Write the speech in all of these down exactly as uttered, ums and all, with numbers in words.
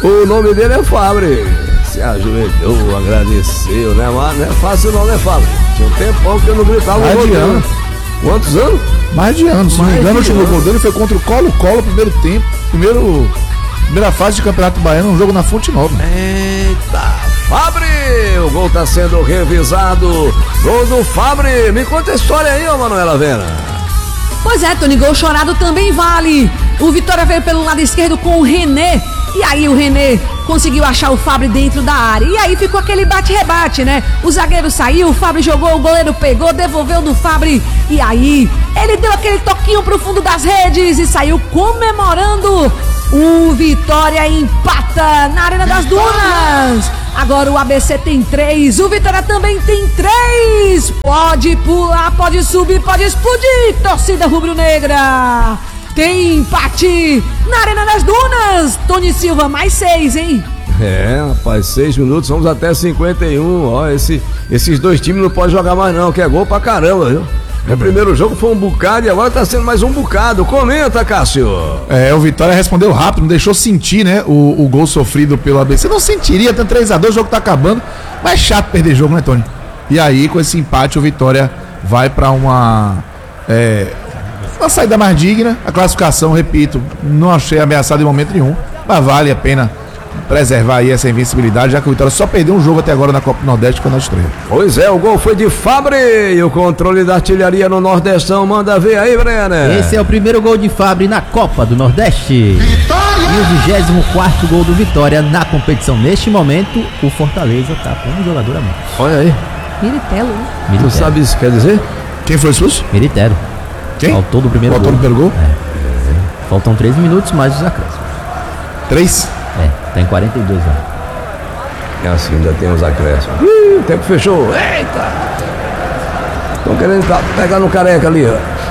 O nome dele é Fabre. Se ajoelhou, agradeceu, né? Mas não é fácil não, né, Fabre? Tinha um tempão que eu não gritava o gol dele. Quantos anos? Mais de anos, se não me engano, o último gol dele foi contra o Colo-Colo, primeiro tempo, primeiro, primeira fase de Campeonato Baiano, um jogo na Fonte Nova. Eita, Fabre, o gol tá sendo revisado, gol do Fabre. Me conta a história aí, ô Manuela Vena. Pois é, Tony, gol chorado também vale. O Vitória veio pelo lado esquerdo com o René. E aí o René conseguiu achar o Fabre dentro da área. E aí ficou aquele bate-rebate, né? O zagueiro saiu, o Fabre jogou, o goleiro pegou, devolveu do Fabre. E aí ele deu aquele toquinho pro fundo das redes e saiu comemorando. O Vitória empata na Arena das Dunas. Agora o A B C tem três, o Vitória também tem três. Pode pular, pode subir, pode explodir, torcida rubro-negra. Tem empate na Arena das Dunas. Tony Silva, mais seis, hein? É, rapaz, seis minutos, vamos até cinquenta e um. Ó, esse, esses dois times não podem jogar mais não, que é gol pra caramba, viu? O primeiro jogo foi um bocado e agora tá sendo mais um bocado. Comenta, Cássio. É, o Vitória respondeu rápido, não deixou sentir, né, o, o gol sofrido pelo A B C. Não sentiria, tem três a dois, o jogo tá acabando. Mas é chato perder jogo, né, Tony? E aí, com esse empate, o Vitória vai pra uma... É, uma saída mais digna. A classificação, repito, não achei ameaçada em momento nenhum, mas vale a pena preservar aí essa invencibilidade, já que o Vitória só perdeu um jogo até agora na Copa do Nordeste, que foi na estreia. Pois é, o gol foi de Fabre e o controle da artilharia no Nordestão. Manda ver aí, Brenner. Esse é o primeiro gol de Fabre na Copa do Nordeste. Vitória! E o vigésimo quarto gol do Vitória na competição. Neste momento, o Fortaleza tá com um jogador a menos. Olha aí. Miritelo, né? Tu sabe isso que quer dizer? Quem foi expulso? Miritelo. Quem? Faltou do primeiro Faltou gol. do primeiro gol? É. Faltam três minutos mais os acréscimos. Três? É, tá em quarenta e dois anos. É assim, ainda tem os acréscimos. Ih, o tempo fechou. Eita! Estão querendo pegar no careca ali,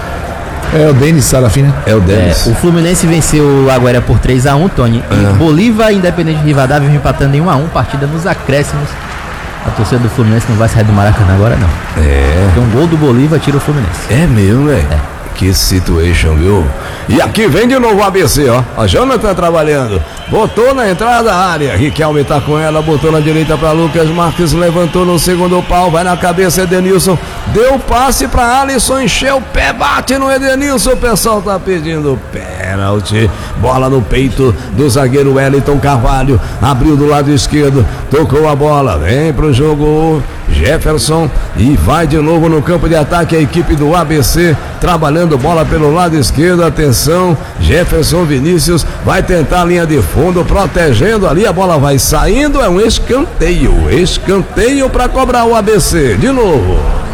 ó. É o Denis Sarafim, né? É o Denis. É, o Fluminense venceu o Aguera por três a um, Tony. É. E Bolívar e Independente de Rivadavia vem empatando em um a um, partida nos acréscimos. A torcida do Fluminense não vai sair do Maracanã agora, não. É. Porque um gol do Bolívar tira o Fluminense. É mesmo, velho. É. Que situation, viu? E aqui vem de novo o A B C, ó. A Jonathan trabalhando. Botou na entrada da área. Riquelme tá com ela, botou na direita pra Lucas Marques, levantou no segundo pau, vai na cabeça, Edenilson. Deu passe pra Alisson, encheu o pé, bate no Edenilson. O pessoal tá pedindo pênalti. Bola no peito do zagueiro Wellington Carvalho. Abriu do lado esquerdo, tocou a bola. Vem pro jogo Jefferson e vai de novo no campo de ataque a equipe do A B C, trabalhando bola pelo lado esquerdo. Atenção, Jefferson Vinícius vai tentar a linha de fundo, protegendo ali, a bola vai saindo, é um escanteio, escanteio para cobrar o A B C, de novo.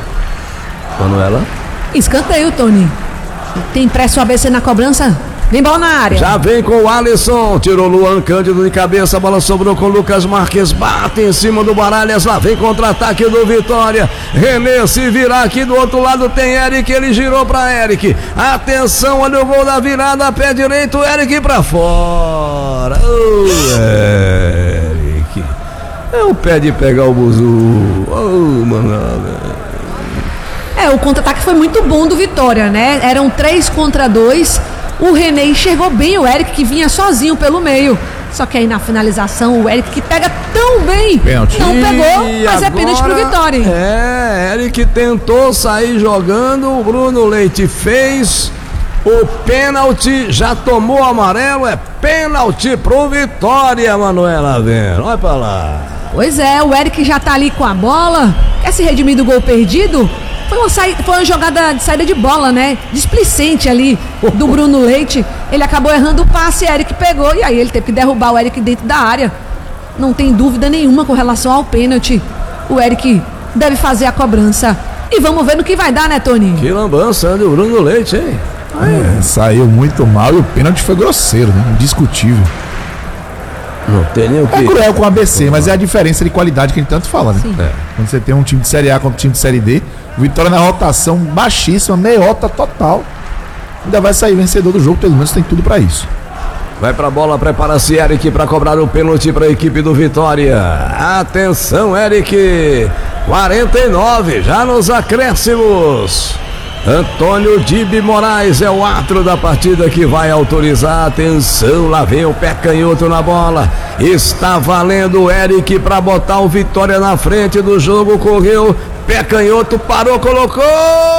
Manuela? Escanteio, Tony. Tem pressa o A B C na cobrança? Vem bola na área. Já vem com o Alisson, tirou Luan Cândido de cabeça, a bola sobrou com o Lucas Marques, bate em cima do Baralhas, lá vem contra-ataque do Vitória. René se virar aqui do outro lado, tem Eric, ele girou pra Eric. Atenção, olha o gol da virada, pé direito, Eric pra fora. Oh, Eric. É o pé de pegar o buzu. Oh, mano. É, o contra-ataque foi muito bom do Vitória, né? Eram três contra dois. O René enxergou bem o Eric, que vinha sozinho pelo meio. Só que aí na finalização, o Eric, que pega tão bem, pênalti. não pegou, E mas agora, é pênalti pro Vitória. É, Eric tentou sair jogando, o Bruno Leite fez o pênalti, já tomou amarelo, é pênalti pro Vitória, Manuela Vena. Olha pra lá. Pois é, o Eric já tá ali com a bola, quer se redimir do gol perdido. Foi uma, saída, foi uma jogada de saída de bola, né? Displicente ali do Bruno Leite. Ele acabou errando o passe, Eric pegou e aí ele teve que derrubar o Eric dentro da área. Não tem dúvida nenhuma com relação ao pênalti. O Eric deve fazer a cobrança. E vamos ver no que vai dar, né, Tony? Que lambança do Bruno Leite, hein? É, saiu muito mal e o pênalti foi grosseiro, né? Indiscutível. Não tem nem o que... É cruel com o A B C, mas é a diferença de qualidade que a gente tanto fala, né? Sim. É. Quando você tem um time de Série A contra um time de Série D, Vitória na rotação baixíssima, meiota total, ainda vai sair vencedor do jogo, pelo menos tem tudo pra isso. Vai pra bola, prepara-se Eric para cobrar o pênalti para a equipe do Vitória. Atenção, Eric. quarenta e nove, já nos acréscimos. Antônio Dibi Moraes é o árbitro da partida que vai autorizar. Atenção, lá vem o pé canhoto na bola. Está valendo o Eric para botar o Vitória na frente do jogo. Correu, pé canhoto, parou, colocou.